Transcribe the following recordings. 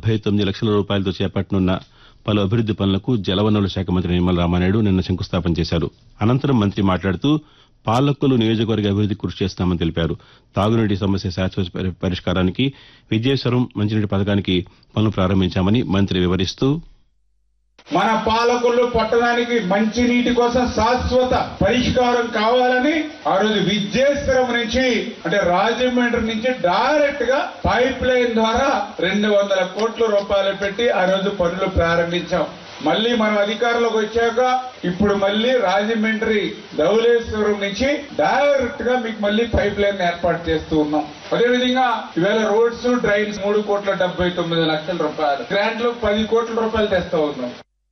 79 లక్షల రూపాయలతో చేపట్టనున్న పలు అభివృద్ది పనులకు జలవనరుల శాఖ మంత్రి నిమ్మల రామానాయుడు నిన్న శంకుస్థాపన చేశారు. అనంతరం మంత్రి మాట్లాడుతూ పాలకొల్లు నియోజకవర్గ అభివృద్దికి కృషి చేస్తామని తెలిపారు. తాగునీటి సమస్య శాశ్వత పరిష్కారానికి విద్యేశ్వరం మంచినీటి పథకానికి పనులు ప్రారంభించామని మంత్రి వివరిస్తూ మన పాలకొల్లు పట్టణానికి మంచినీటి కోసం శాశ్వత పరిష్కారం కావాలని ఆ రోజు విద్యేశ్వరం నుంచి అంటే రాజమండ్రి నుంచి డైరెక్ట్ గా పైప్ లైన్ ద్వారా 200 కోట్ల రూపాయలు పెట్టి ఆ రోజు పనులు ప్రారంభించాం. మళ్ళీ మనం అధికారంలోకి వచ్చాక ఇప్పుడు మళ్ళీ రాజమండ్రి ధవళేశ్వరం నుంచి డైరెక్ట్ గా మీకు మళ్ళీ పైప్ లైన్ ఏర్పాటు చేస్తూ ఉన్నాం. అదేవిధంగా ఇవాళ రోడ్స్ డ్రైన్స్ 3,79 లక్షల రూపాయలు గ్రాంట్లు 10 కోట్ల రూపాయలు తెస్తా ఉన్నాం.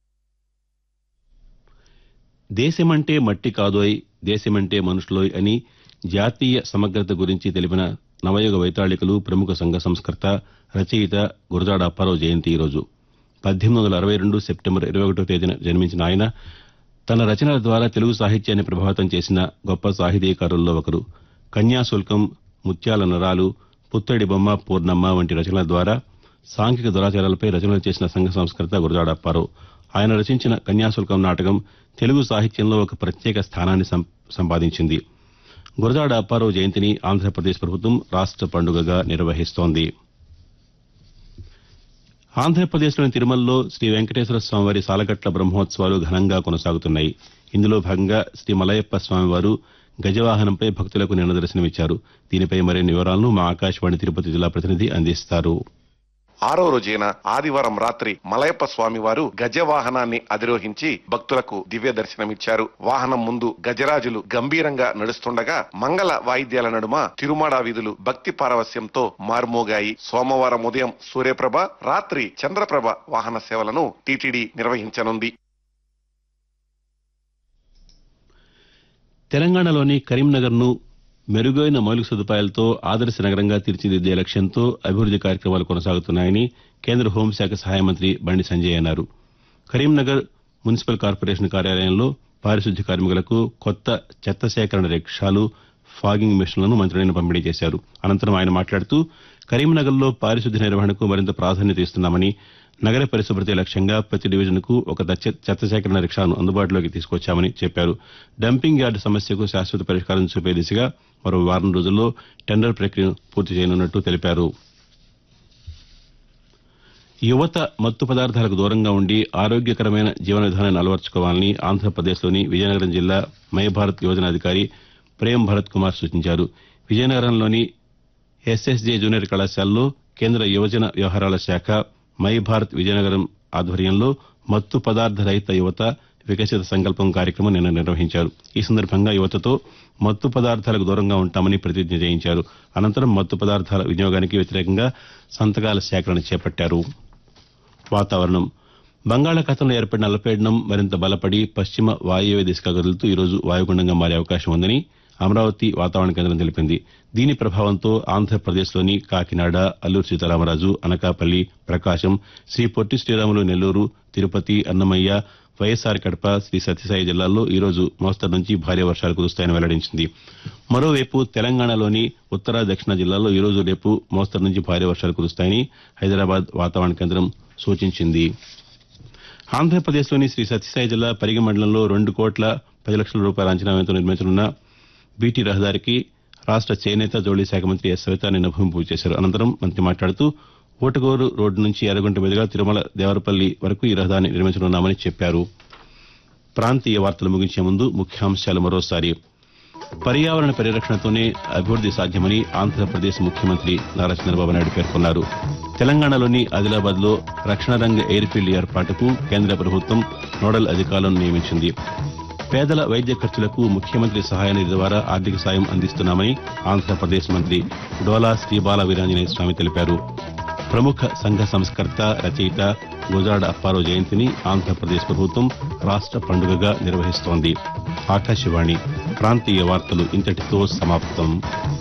దేశమంటే మట్టి కాదోయ్, దేశమంటే మనుషులోయ్ అని జాతీయ సమగ్రత గురించి తెలిపిన నవయుగ వైతాళికులు, ప్రముఖ సంఘ సంస్కర్త, రచయిత గురజాడ అప్పారావు జయంతి ఈరోజు. 1862 సెప్టెంబర్ 21వ తేదీన జన్మించిన ఆయన తన రచనల ద్వారా తెలుగు సాహిత్యాన్ని ప్రభావితం చేసిన గొప్ప సాహితీకారుల్లో ఒకరు. కన్యాశుల్కం, ముత్యాల నరాలు, పుత్తడి బొమ్మ, పూర్ణమ్మ వంటి రచనల ద్వారా సాంఘిక దురాచారాలపై రచనలు చేసిన సంఘ సంస్కర్త గురజాడ అప్పారావు. ఆయన రచించిన కన్యాశుల్కం నాటకం తెలుగు సాహిత్యంలో ఒక ప్రత్యేక స్థానాన్ని సంపాదించింది. గురజాడ అప్పారావు జయంతిని ఆంధ్రప్రదేశ్ ప్రభుత్వం రాష్ట్ర పండుగగా నిర్వహిస్తోంది. ఆంధ్రప్రదేశ్లోని తిరుమలలో శ్రీ వెంకటేశ్వర స్వామివారి సాలకట్ల బ్రహ్మోత్సవాలు ఘనంగా కొనసాగుతున్నాయి. ఇందులో భాగంగా శ్రీ మలయప్ప స్వామివారు గజవాహనంపై భక్తులకు నిన్న దర్శనమిచ్చారు. దీనిపై మరిన్ని వివరాలను మా ఆకాశవాణి తిరుపతి జిల్లా ప్రతినిధి అందిస్తారు. 6వ రోజైన ఆదివారం రాత్రి మలయప్ప స్వామివారు గజవాహనాన్ని అధిరోహించి భక్తులకు దివ్య దర్శనమిచ్చారు. వాహనం ముందు గజరాజులు గంభీరంగా నడుస్తుండగా మంగళ వాయిద్యాల నడుమ తిరుమాడ వీధులు భక్తి పారవస్యంతో మార్మోగాయి. సోమవారం ఉదయం సూర్యప్రభ, రాత్రి చంద్రప్రభ వాహన సేవలను టీటీడీ నిర్వహించనుంది. తెలంగాణలోని కరీంనగర్ను మెరుగైన మౌలిక సదుపాయాలతో ఆదర్శ నగరంగా తీర్చిదిద్దే లక్ష్యంతో అభివృద్ది కార్యక్రమాలు కొనసాగుతున్నాయని కేంద్ర హోంశాఖ సహాయ మంత్రి బండి సంజయ్ అన్నారు. కరీంనగర్ మున్సిపల్ కార్పొరేషన్ కార్యాలయంలో పారిశుద్ధ్య కార్మికులకు కొత్త చెత్త సేకరణ రిక్షాలు, ఫాగింగ్ మిషన్లను మంత్రి నిన్న పంపిణీ చేశారు. అనంతరం ఆయన మాట్లాడుతూ కరీంనగర్లో పారిశుద్ధ్య నిర్వహణకు మరింత ప్రాధాన్యత ఇస్తున్నామని, నగర పరిశుభ్రతే లక్ష్యంగా ప్రతి డివిజన్కు ఒక చెత్త సేకరణ రిక్షాను అందుబాటులోకి తీసుకొచ్చామని చెప్పారు. డంపింగ్ యార్డు సమస్యకు శాశ్వత పరిష్కారం చూపే దిశగా మరో వారం రోజుల్లో టెండర్ ప్రక్రియను పూర్తి చేయనున్నట్టు తెలిపారు. యువత మత్తు పదార్థాలకు దూరంగా ఉండి ఆరోగ్యకరమైన జీవన విధానాన్ని అలవర్చుకోవాలని ఆంధ్రప్రదేశ్లోని విజయనగరం జిల్లా మై భారత్ యోజన అధికారి ప్రేమ్ భరత్ కుమార్ సూచించారు. విజయనగరంలోని ఎస్ఎస్జే జూనియర్ కళాశాలలో కేంద్ర యువజన వ్యవహారాల శాఖ మై భారత్ విజయనగరం ఆధ్వర్యంలో మత్తు పదార్థ రహిత యువత వికసిత సంకల్పం కార్యక్రమం నిన్న నిర్వహించారు. ఈ సందర్భంగా యువతతో మత్తు పదార్థాలకు దూరంగా ఉంటామని ప్రతిజ్ఞ చేయించారు. అనంతరం మత్తు పదార్థాల వినియోగానికి వ్యతిరేకంగా సంతకాల సేకరణ చేపట్టారు. వాతావరణం. బంగాళాఖాతంలో ఏర్పడిన అల్పపీడనం మరింత బలపడి పశ్చిమ వాయువ్య దిశగా కదులుతూ ఈరోజు వాయుగుండంగా మారే అవకాశం ఉందని అమరావతి వాతావరణ కేంద్రం తెలిపింది. దీని ప్రభావంతో ఆంధ్రప్రదేశ్లోని కాకినాడ, అల్లూరు సీతారామరాజు, అనకాపల్లి, ప్రకాశం, శ్రీ పొట్టి శ్రీరాములు నెల్లూరు, తిరుపతి, అన్నమయ్య, వైఎస్ఆర్ కడప, శ్రీ సత్యసాయి జిల్లాల్లో ఈరోజు మోస్తరు నుంచి భారీ వర్షాలు కురుస్తాయని వెల్లడించింది. మరోవైపు తెలంగాణలోని ఉత్తర, దక్షిణ జిల్లాల్లో ఈరోజు, రేపు మోస్తరు నుంచి భారీ వర్షాలు కురుస్తాయని హైదరాబాద్ వాతావరణ కేంద్రం సూచించింది. ఆంధ్రప్రదేశ్లోని శ్రీ సత్యసాయి జిల్లా పరిగి మండలంలో 2,10 లక్షల రూపాయల అంచనా వ్యయంతో నిర్మించనున్న బీటీ రహదారికి రాష్ట్ర చేనేత జౌళి శాఖ మంత్రి ఎస్ సవిత నిన్న భూమి పూజ చేశారు. అనంతరం మంత్రి మాట్లాడుతూ ఊటగోరు రోడ్డు నుంచి ఎర్రగుంట మీదుగా తిరుమల దేవరపల్లి వరకు ఈ రహదారిని నిర్మించనున్నామని చెప్పారు. ప్రాంతీయ వార్తలు ముగించే ముందు ముఖ్యాంశాలు మరోసారి. పర్యావరణ పరిరక్షణతోనే అభివృద్ది సాధ్యమని ఆంధ్రప్రదేశ్ ముఖ్యమంత్రి నారా చంద్రబాబు నాయుడు పేర్కొన్నారు. తెలంగాణలోని ఆదిలాబాద్లో రక్షణ రంగ ఎయిర్ ఫీల్డ్ ఏర్పాటుకు కేంద్ర ప్రభుత్వం నోడల్ అధికారులను నియమించింది. పేదల వైద్య ఖర్చులకు ముఖ్యమంత్రి సహాయ నిధి ద్వారా ఆర్థిక సాయం అందిస్తున్నామని ఆంధ్రప్రదేశ్ మంత్రి డోలా శ్రీబాల వీరాంజనేయ స్వామి తెలిపారు. ప్రముఖ సంఘ సంస్కర్త, రచయిత గురజాడ అప్పారావు జయంతిని ఆంధ్రప్రదేశ్ ప్రభుత్వం రాష్ట్ర పండుగగా నిర్వహిస్తోంది. ఆకాశవాణి ప్రాంతీయ వార్తలు ఇంతటితో సమాప్తం.